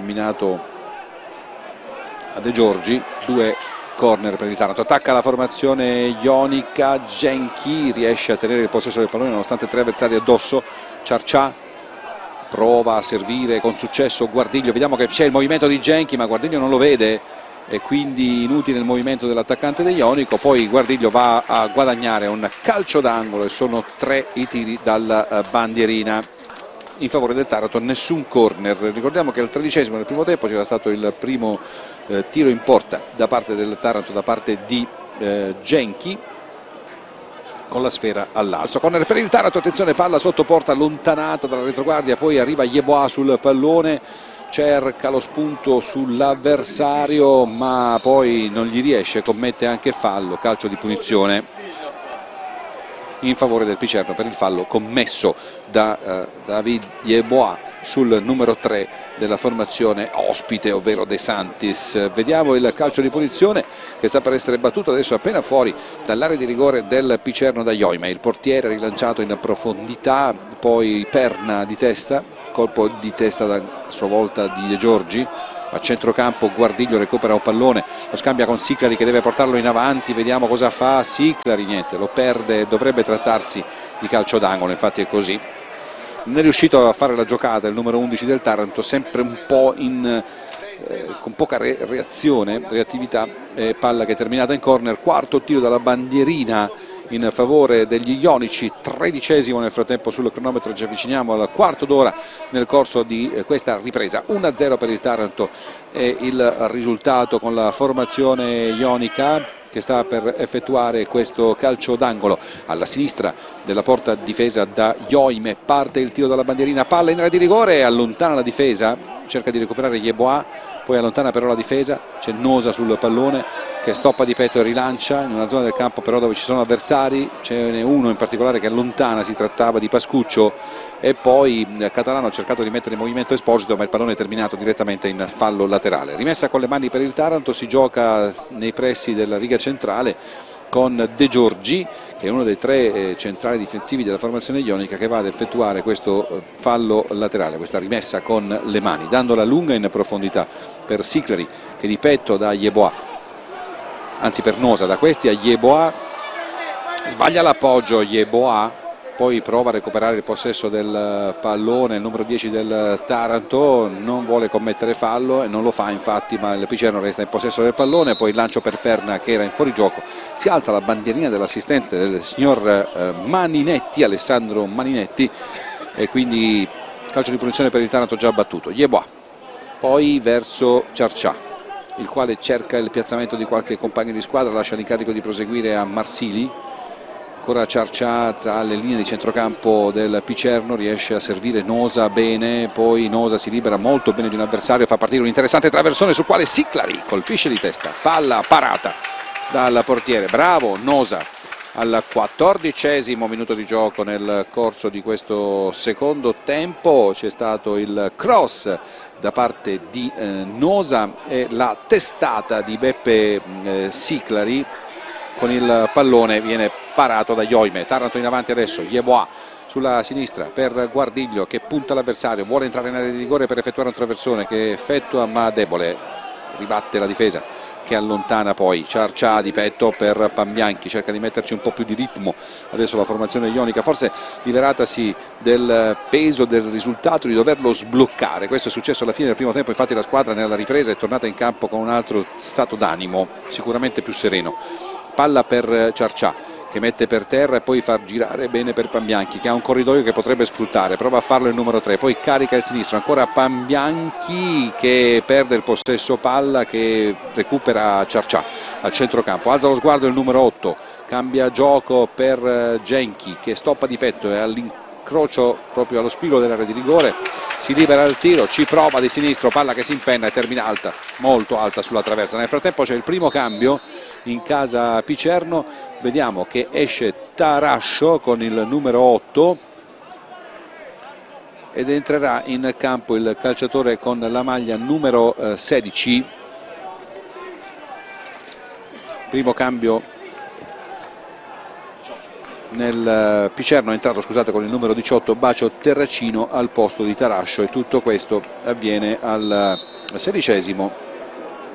camminato a De Giorgi. 2 corner per il Taranto. Attacca la formazione ionica, Genchi riesce a tenere il possesso del pallone nonostante 3 avversari addosso. Ciarcià prova a servire con successo Guardiglio, vediamo che c'è il movimento di Genchi ma Guardiglio non lo vede e quindi inutile il movimento dell'attaccante de Ionico. Poi Guardiglio va a guadagnare un calcio d'angolo e sono 3 i tiri dalla bandierina in favore del Taranto, nessun corner. Ricordiamo che al 13° del primo tempo c'era stato il primo tiro in porta da parte del Taranto, da parte di Genchi, con la sfera all'alzo. Corner per il Taranto, attenzione, palla sotto porta allontanata dalla retroguardia, poi arriva Yeboah sul pallone, cerca lo spunto sull'avversario ma poi non gli riesce, commette anche fallo, calcio di punizione in favore del Picerno per il fallo commesso da David Yeboah sul numero 3 della formazione ospite, ovvero De Santis. Vediamo il calcio di punizione che sta per essere battuto adesso appena fuori dall'area di rigore del Picerno da Yoime. Il portiere rilanciato in profondità, poi perna di testa, colpo di testa a sua volta di De Giorgi. A centrocampo Guardiglio recupera un pallone, lo scambia con Siclari che deve portarlo in avanti, vediamo cosa fa Siclari, niente, lo perde, dovrebbe trattarsi di calcio d'angolo, infatti è così. Non è riuscito a fare la giocata il numero 11 del Taranto, sempre un po' con poca reattività, palla che è terminata in corner. Quarto tiro dalla bandierina in favore degli ionici, 13° nel frattempo sul cronometro, ci avviciniamo al quarto d'ora nel corso di questa ripresa. 1-0 per il Taranto è il risultato, con la formazione ionica che sta per effettuare questo calcio d'angolo alla sinistra della porta difesa da Yoime. Parte il tiro dalla bandierina, palla in area di rigore, allontana la difesa, cerca di recuperare Yeboah, poi allontana però la difesa, c'è Nosa sul pallone che stoppa di petto e rilancia in una zona del campo però dove ci sono avversari, ce n'è uno in particolare che allontana, si trattava di Pascuccio, e poi Catalano ha cercato di mettere in movimento Esposito ma il pallone è terminato direttamente in fallo laterale. Rimessa con le mani per il Taranto, si gioca nei pressi della riga centrale con De Giorgi che è uno dei 3 centrali difensivi della formazione ionica, che va ad effettuare questo fallo laterale, questa rimessa con le mani, dandola lunga in profondità per Siclari che di petto da Yeboah, anzi per Nosa, da questi a Yeboah, sbaglia l'appoggio Yeboah, poi prova a recuperare il possesso del pallone il numero 10 del Taranto, non vuole commettere fallo e non lo fa infatti, ma il Picerno resta in possesso del pallone. Poi il lancio per Perna che era in fuorigioco, si alza la bandierina dell'assistente del signor Maninetti, Alessandro Maninetti, e quindi calcio di punizione per il Taranto già battuto. Yeboah poi verso Ciarcià, il quale cerca il piazzamento di qualche compagno di squadra, lascia l'incarico di proseguire a Marsili. Ancora Ciarcià tra le linee di centrocampo del Picerno, riesce a servire Nosa bene, poi Nosa si libera molto bene di un avversario, fa partire un interessante traversone sul quale Siclari colpisce di testa, palla parata dal portiere, bravo Nosa. Al 14° minuto di gioco nel corso di questo secondo tempo c'è stato il cross da parte di Nosa e la testata di Beppe Siclari con il pallone viene parato da Yoime. Taranto in avanti adesso, Yeboah sulla sinistra per Guardiglio che punta l'avversario, vuole entrare in area di rigore per effettuare un traversone che effettua ma debole, ribatte la difesa che allontana poi Ciarcià di petto per Pambianchi, cerca di metterci un po' più di ritmo adesso la formazione ionica, forse liberatasi del peso del risultato di doverlo sbloccare. Questo è successo alla fine del primo tempo, infatti la squadra nella ripresa è tornata in campo con un altro stato d'animo, sicuramente più sereno. Palla per Ciarcià che mette per terra e poi fa girare bene per Pambianchi che ha un corridoio che potrebbe sfruttare, prova a farlo il numero 3, poi carica il sinistro, ancora Pambianchi che perde il possesso palla, che recupera Ciarcià al centrocampo, alza lo sguardo il numero 8, cambia gioco per Genchi che stoppa di petto e all'incrocio proprio allo spigolo dell'area di rigore si libera il tiro, ci prova di sinistro, palla che si impenna e termina alta, molto alta sulla traversa. Nel frattempo c'è il primo cambio in casa Picerno, vediamo che esce Tarascio con il numero 8 ed entrerà in campo il calciatore con la maglia numero 16. Primo cambio nel Picerno, è entrato, scusate, con il numero 18 Bacio Terracino al posto di Tarascio, e tutto questo avviene al 16esimo